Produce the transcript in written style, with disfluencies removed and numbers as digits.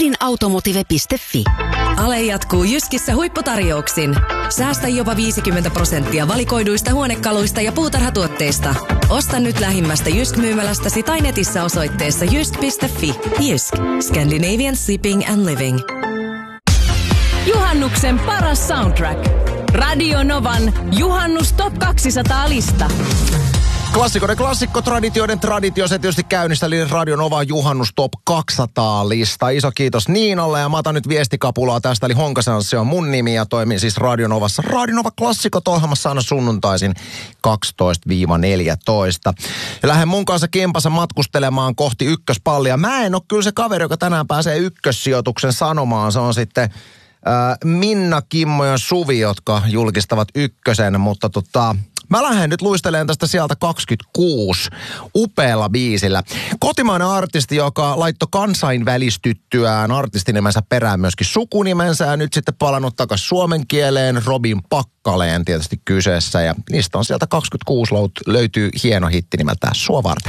Greenautomotive.fi. Ale jatkuu Jyskissä huipputarjouksin. Säästä jopa 50% valikoiduista huonekaluista ja puutarhatuotteista. Osta nyt lähimmästä Jysk-myymälästäsi tai netissä osoitteessa jysk.fi. Jysk. Scandinavian Shipping and Living. Juhannuksen paras soundtrack. Radio Novan Juhannus Top 200-lista. Klassikoiden klassikko, traditioiden traditio, se tietysti käynnistä, eli Radio Nova Juhannus Top 200-lista. Iso kiitos Niinalle, ja mä otan nyt viestikapulaa tästä, eli Honkasanssi on mun nimi, ja toimin siis Radio Novassa. Radio Nova klassikot ohjelmassa aina sunnuntaisin 12-14. Ja lähden mun kanssa kimpassa matkustelemaan kohti ykköspallia. Mä en ole kyllä se kaveri, joka tänään pääsee ykkössijoituksen sanomaan. Se on sitten Minna, Kimmo ja Suvi, jotka julkistavat ykkösen, mutta mä lähden nyt luistelemaan tästä sieltä 26 upealla biisillä. Kotimainen artisti, joka laittoi kansainvälistyttyään artistinimensä perään myöskin sukunimensä ja nyt sitten palannut takaisin suomen kieleen, Robin Pakkaleen tietysti kyseessä. Ja niistä on sieltä 26 löytyy hieno hitti nimeltään Sua varten.